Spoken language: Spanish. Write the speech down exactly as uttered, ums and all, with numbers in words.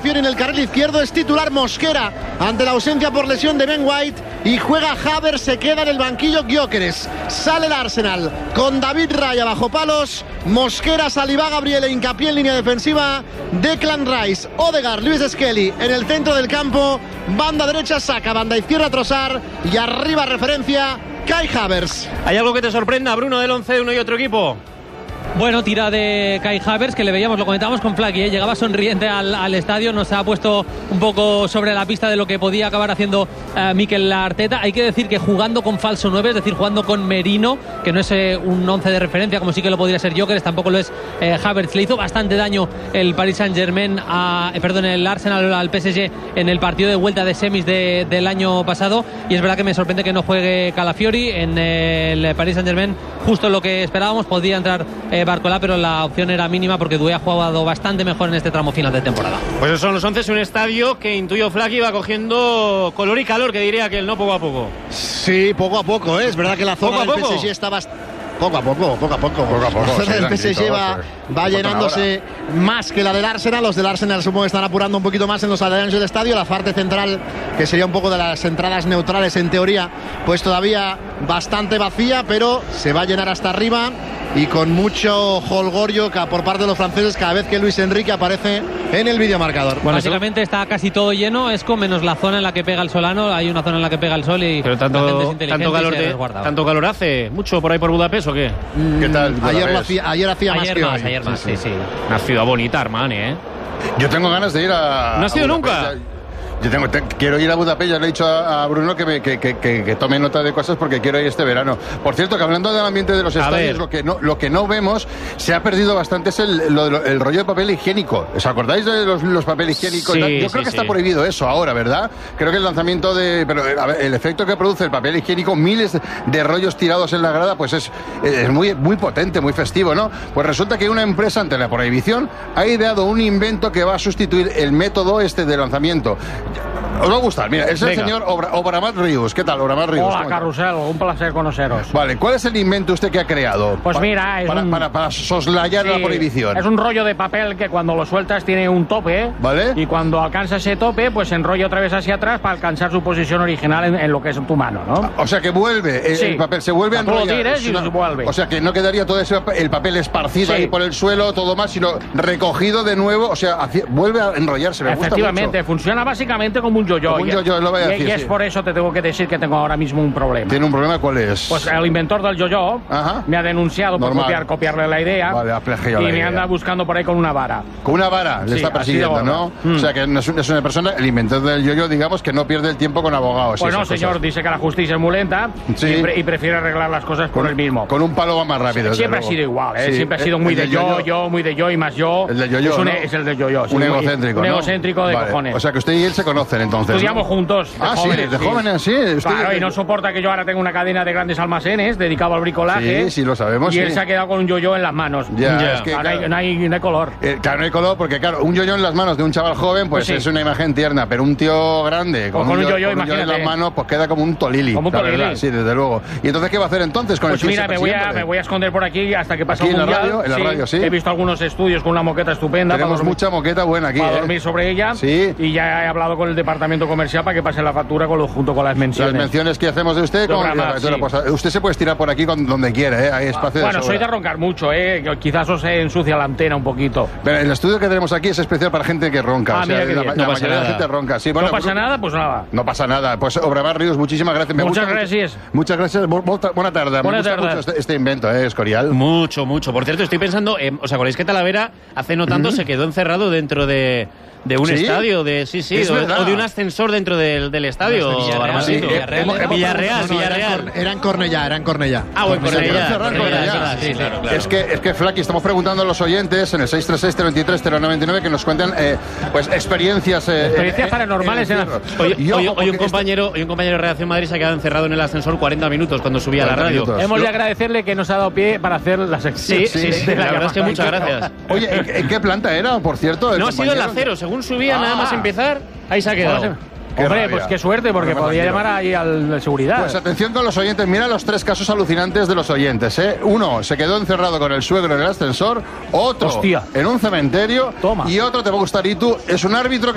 Calafiori en el carril izquierdo. Es titular Mosquera ante la ausencia por lesión de Ben White. Y juega Havertz, se queda en el banquillo Gyökeres. Sale el Arsenal con David Raya bajo palos. Mosquera, Saliba, Gabriel e hincapié en línea defensiva. Declan Rice, Odegaard, Luis Skelly en el centro del campo. Banda derecha Saka, banda izquierda Trossard. Y arriba referencia Kai Havertz. ¿Hay algo que te sorprenda, Bruno, del once de uno y otro equipo? Bueno, tira de Kai Havertz, que le veíamos, lo comentábamos con Flaky, ¿eh? Llegaba sonriente al, al estadio, nos ha puesto un poco sobre la pista de lo que podía acabar haciendo uh, Mikel Arteta. Hay que decir que jugando con falso nueve, es decir, jugando con Merino, que no es eh, un once de referencia como sí que lo podría ser Gyökeres, tampoco lo es eh, Havertz. Le hizo bastante daño el Paris Saint-Germain, a, eh, perdón, el Arsenal al P S G en el partido de vuelta de semis de, del año pasado, y es verdad que me sorprende que no juegue Calafiori en eh, el Paris Saint-Germain, justo lo que esperábamos. Podía entrar eh, Barcola, pero la opción era mínima porque Doué ha jugado bastante mejor en este tramo final de temporada. Pues esos son los once, es un estadio que intuyo Flaky va cogiendo color y calor, que diría que él, ¿no? Poco a poco. Sí, poco a poco, ¿eh? Es verdad que la zona del P S G está bastante... Poco a poco, poco a poco. Poco a poco. La zona Sí, del P S G va, va llenándose más que la del Arsenal. Los del Arsenal supongo que están apurando un poquito más en los aledaños del estadio. La parte central, que sería un poco de las entradas neutrales en teoría, pues todavía bastante vacía, pero se va a llenar hasta arriba y con mucho jolgorio por parte de los franceses cada vez que Luis Enrique aparece en el videomarcador. Bueno, básicamente está casi todo lleno, es con menos la zona en la que pega el Solano. Hay una zona en la que pega el sol y pero tanto, la gente es inteligente tanto calor y se de, resguarda. tanto calor hace, mucho por ahí por Budapest, ¿o qué? ¿Qué tal? Ayer, lo hacía, ayer hacía más Ayer que más, hoy. ayer más, sí, sí. Una ciudad bonita, Armani, ¿eh? Yo tengo ganas de ir a... ¿No has ido a Budapest. nunca? Ya- Yo tengo, te- quiero ir a Budapest, ya le he dicho a, a Bruno que, me, que, que, que, que tome nota de cosas porque quiero ir este verano. Por cierto, que hablando del ambiente de los A estadios, ver. lo que, no, lo que no vemos, se ha perdido bastante es el, lo, lo- el rollo de papel higiénico. ¿Os acordáis de los, los papel higiénicos? Sí, Yo sí, creo que sí. está prohibido eso ahora, ¿verdad? Creo que el lanzamiento de... Pero a ver, el efecto que produce el papel higiénico, miles de rollos tirados en la grada, pues es, es muy, muy potente, muy festivo, ¿no? Pues resulta que una empresa, ante la prohibición, ha ideado un invento que va a sustituir el método este de lanzamiento. Os va a gustar, mira, es el Venga. señor Obra, Obramat Ríos. ¿Qué tal, Obramat Ríos? Hola, ¿Cómo está? Carrusel, un placer conoceros. Vale, ¿cuál es el invento usted que ha creado? Pues Pa- mira, es para, un- para, para soslayar Sí, la prohibición. es un rollo de papel que cuando lo sueltas tiene un tope. Vale. Y cuando alcanza ese tope, pues se enrolla otra vez hacia atrás para alcanzar su posición original en, en lo que es tu mano, ¿no? O sea que vuelve, el, Sí. el papel se vuelve a Tú lo enrollar. tires Es y una- se vuelve. O sea que no quedaría todo ese papel- el papel esparcido Sí. ahí por el suelo, todo más, sino recogido de nuevo, o sea, haci- vuelve a enrollarse. Me gusta Efectivamente, mucho. funciona básicamente como un yo-yo. Como un Y- yo-yo, lo voy a y- decir, Y es sí. por eso te tengo que decir que tengo ahora mismo un problema. ¿Tiene un problema? ¿Cuál es? Pues el inventor del yo-yo Ajá. me ha denunciado por Normal. copiar, copiarle la idea. Vale, ha plagiado y la me idea. anda buscando por ahí con una vara. Con una vara le Sí, está así de persiguiendo, gorda. ¿no? Mm. O sea que no es, un- es una persona, el inventor del yo-yo, digamos, que no pierde el tiempo con abogados. y Pues no, esas señor, cosas. dice que la justicia es muy lenta Sí. y, pre- y prefiere arreglar las cosas por Con, el mismo. con un palo va más rápido. desde Siempre ha luego. sido igual, ¿eh? Sí, Siempre ha sido muy el de del yo, yo-yo. yo, muy de yo y más yo. El del yo-yo, es, un- ¿no? es el del yo-yo. sí, Un muy- egocéntrico, Un ¿no? egocéntrico de Vale. cojones. O sea que usted y él se conocen entonces, Estudiamos ¿no? juntos. de Ah, sí, jóvenes, de jóvenes, sí. Usted- Claro, y no soporta que yo ahora tenga una cadena de grandes almacenes dedicado al bricolaje. Sí, sí, lo sabemos, Y él sí. se ha quedado con un yo-yo en las manos. Ya, Ya. es que, Ahora no hay- claro, no, hay, no hay color. eh, claro, no hay color porque, claro, un yo-yo en las manos de un chaval joven, pues, Pues sí. es una imagen tierna, pero un tío grande con, O con un yo- yo-yo, con un yo en las imagínate. manos, pues queda como un tolili. Como un la tolili. verdad, sí, desde luego. ¿Y entonces qué va a hacer entonces con Pues el tío mira, ese me voy, a, persiguiéndole? me voy a esconder por aquí hasta que pase Aquí el en la mundial. radio, en la radio, sí. He visto algunos estudios con una moqueta estupenda. Tenemos para dormir- mucha moqueta buena aquí, para ¿eh? dormir sobre ella. Sí. Y ya he hablado con el departamento comercial para que pasen la factura con lo, junto con las Las menciones. menciones que hacemos de usted, como- Programas, bueno, sí. pues, usted se puede estirar por aquí con- donde quiera, ¿eh? Hay espacio de Bueno, soy sobra. de roncar mucho, ¿eh? Que Quizás os ensucia la antena un poquito. Pero el estudio que tenemos aquí es especial para gente que ronca. Ah, o sea, mira qué la, bien. la No pasa mayoría de la nada. gente ronca. Sí, bueno, no pasa Bruno- nada, pues nada. No pasa nada. Pues Obramar Ríos, muchísimas gracias. Me Muchas gusta mucho- gracias. Muchas gracias. Bu- bu- Buena tarde. Me Buena gusta tarde. mucho este, este invento, ¿eh, Escorial? Mucho, mucho. Por cierto, estoy pensando, eh, ¿os acordáis que Talavera hace no tanto se quedó encerrado dentro de, de un ¿Sí? estadio? De, sí, sí, Es o, verdad. o de un ascensor dentro del, del estadio. Los de Villarreal, Armandito. sí, Villarreal. Hemos- hemos- Villarreal, No, no, era en Villarreal. Corne- Era en Cornellá, era en Cornellá. Ah, bueno, Se quedó Cornellá. encerrado en Cornellá, Cornellá. sí, sí, claro, claro. Es que, es que Flaky, estamos preguntando a los oyentes en el seis tres seis, cero veintitrés, cero noventa y nueve que nos cuenten eh, pues experiencias. eh, Experiencias eh, paranormales en el en la- encierro. Hoy, Y ojo, hoy- hoy porque un compañero, hoy un compañero de Redacción Madrid se ha quedado encerrado en el ascensor cuarenta minutos cuando subía a la cuarenta radio. minutos. Hemos de Yo- agradecerle que nos ha dado pie para hacer la sección. Sí, sí, sí, de la verdad es que llamada. muchas gracias. Oye, ¿en, en qué planta era, por cierto? el No ha sido el compañero? acero, según subía Ah. nada más empezar, ahí se ha quedado. Qué Hombre, rabia. pues qué suerte, porque Bueno, podía tranquilo. llamar ahí al de seguridad. Pues atención con los oyentes, mira los tres casos alucinantes de los oyentes, ¿eh? Uno se quedó encerrado con el suegro en el ascensor, otro Hostia. en un cementerio Toma. y otro, te va a gustar, y tú, es un árbitro